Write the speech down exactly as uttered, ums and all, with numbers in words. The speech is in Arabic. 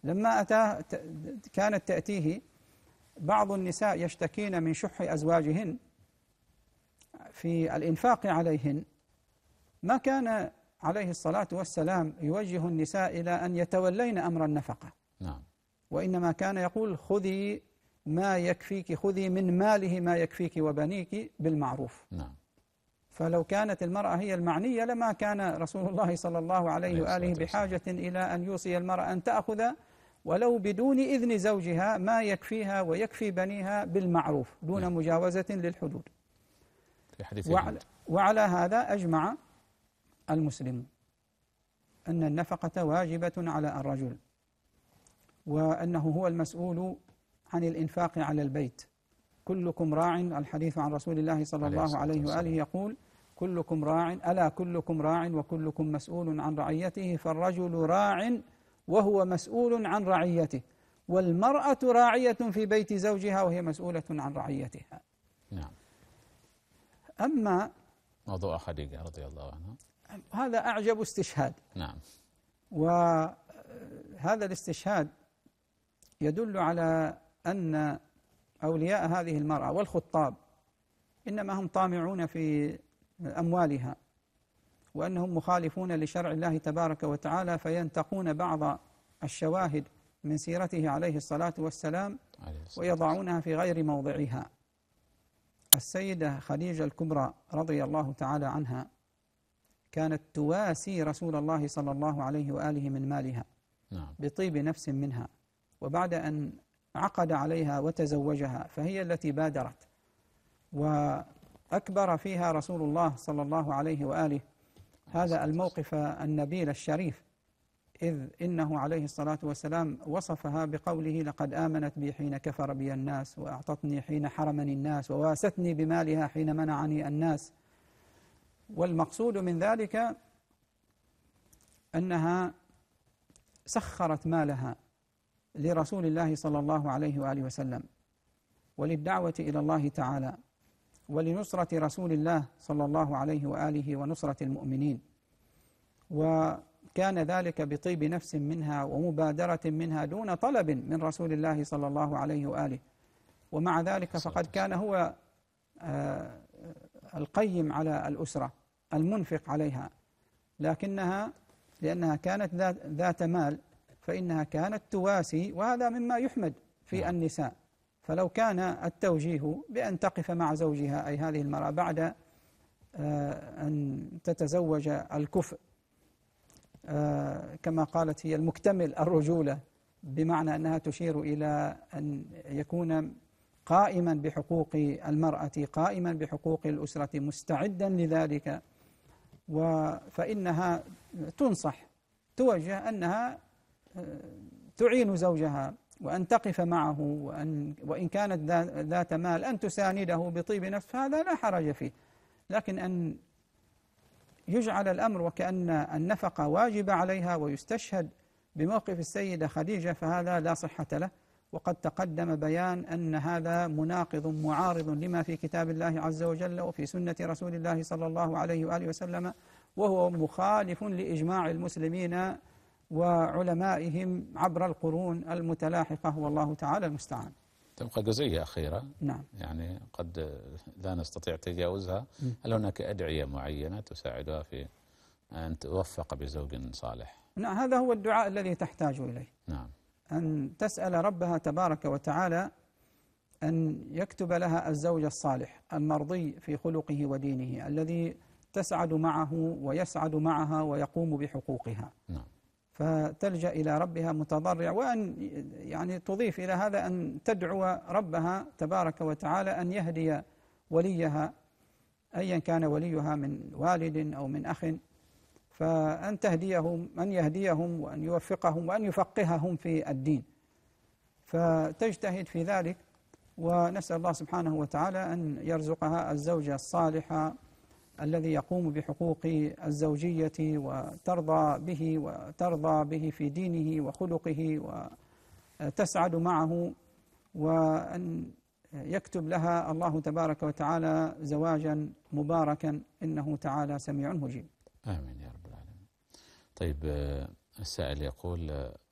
لما أتاه كانت تأتيه بعض النساء يشتكين من شح أزواجهن في الإنفاق عليهن، ما كان عليه الصلاة والسلام يوجه النساء إلى أن يتولين أمر النفقة. نعم. وإنما كان يقول خذي ما يكفيك، خذي من ماله ما يكفيك وبنيك بالمعروف. نعم. فلو كانت المرأة هي المعنية لما كان رسول الله صلى الله عليه وآله بحاجة إلى أن يوصي المرأة أن تأخذ ولو بدون إذن زوجها ما يكفيها ويكفي بنيها بالمعروف دون نعم. مجاوزة للحدود. وعلى, وعلى هذا أجمع المسلمون أن النفقة واجبة على الرجل، وأنه هو المسؤول عن الإنفاق على البيت. كلكم راع، الحديث عن رسول الله صلى الله عليه وآله يقول كلكم راع، ألا كلكم راع وكلكم مسؤول عن رعيته، فالرجل راع وهو مسؤول عن رعيته، والمرأة راعية في بيت زوجها وهي مسؤولة عن رعيتها. نعم. أما موضوع خديجة رضي الله عنها هذا أعجب استشهاد. نعم. وهذا الاستشهاد يدل على أن أولياء هذه المرأة والخطاب إنما هم طامعون في أموالها، وأنهم مخالفون لشرع الله تبارك وتعالى، فينتقون بعض الشواهد من سيرته عليه الصلاة والسلام ويضعونها في غير موضعها. السيدة خديجة الكبرى رضي الله تعالى عنها كانت تواسي رسول الله صلى الله عليه وآله من مالها بطيب نفس منها، وبعد أن عقد عليها وتزوجها فهي التي بادرت، وأكبر فيها رسول الله صلى الله عليه وآله هذا الموقف النبيل الشريف، إذ إنه عليه الصلاة والسلام وصفها بقوله لقد آمنت بي حين كفر بي الناس، وأعطتني حين حرمني الناس، وواستني بمالها حين منعني الناس. والمقصود من ذلك أنها سخرت مالها لرسول الله صلى الله عليه وآله وسلم وللدعوة إلى الله تعالى ولنصرة رسول الله صلى الله عليه وآله ونصرة المؤمنين، وكان ذلك بطيب نفس منها ومبادرة منها دون طلب من رسول الله صلى الله عليه وآله. ومع ذلك فقد كان هو القيم على الأسرة المنفق عليها، لكنها لأنها كانت ذات مال فإنها كانت تواسي، وهذا مما يحمد في النساء. فلو كان التوجيه بأن تقف مع زوجها، أي هذه المرأة بعد أن تتزوج الكفء كما قالت هي المكتمل الرجولة، بمعنى أنها تشير إلى أن يكون قائما بحقوق المرأة، قائما بحقوق الأسرة، مستعدا لذلك، فإنها تنصح توجه أنها تعين زوجها وأن تقف معه، وأن وإن كانت ذات مال أن تسانده بطيب نفس، هذا لا حرج فيه. لكن أن يجعل الأمر وكأن النفقة واجبة عليها ويستشهد بموقف السيدة خديجة فهذا لا صحة له. وقد تقدم بيان أن هذا مناقض معارض لما في كتاب الله عز وجل وفي سنة رسول الله صلى الله عليه وآله وسلم، وهو مخالف لإجماع المسلمين وعلمائهم عبر القرون المتلاحقة، والله تعالى المستعان. تبقى جزئية أخيرة. نعم. يعني قد لا نستطيع تجاوزها. هل هناك أدعية معينة تساعدها في أن توفق بزوج صالح؟ نعم، هذا هو الدعاء الذي تحتاج إليه. نعم. أن تسأل ربها تبارك وتعالى أن يكتب لها الزوج الصالح المرضي في خلقه ودينه، الذي تسعد معه ويسعد معها ويقوم بحقوقها. نعم. فتلجأ إلى ربها متضرع، وأن يعني تضيف إلى هذا أن تدعو ربها تبارك وتعالى أن يهدي وليها أيا كان وليها من والد أو من أخ، فأن تهديهم، أن يهديهم وأن يوفقهم وأن يفقههم في الدين، فتجتهد في ذلك. ونسأل الله سبحانه وتعالى أن يرزقها الزوج الصالح الذي يقوم بحقوق الزوجية وترضى به وترضى به في دينه وخلقه وتسعد معه، وأن يكتب لها الله تبارك وتعالى زواجا مباركا إنه تعالى سميع مجيب. آمين يا رب العالمين. طيب السائل يقول